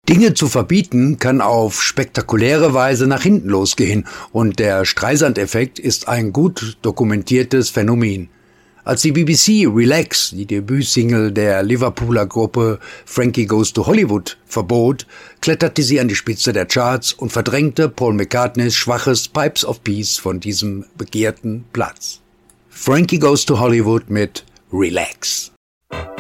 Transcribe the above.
Dinge zu verbieten kann auf spektakuläre Weise nach hinten losgehen und der Streisand-Effekt ist ein gut dokumentiertes Phänomen. Als die BBC Relax, die Debütsingle der Liverpooler Gruppe Frankie Goes to Hollywood, verbot, kletterte sie an die Spitze der Charts und verdrängte Paul McCartneys schwaches Pipes of Peace von diesem begehrten Platz. Frankie Goes to Hollywood mit Relax.